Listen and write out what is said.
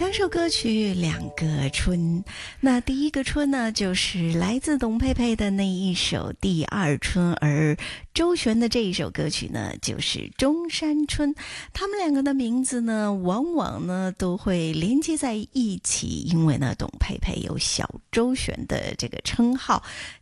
两首歌曲两个春，那第一个春呢，就是来自董佩佩的那一首《第二春》，而周璇的这一首歌曲呢，就是《中山春》。他们两个的名字呢，往往呢都会连接在一起，因为呢，董佩佩有小周璇的这个称号。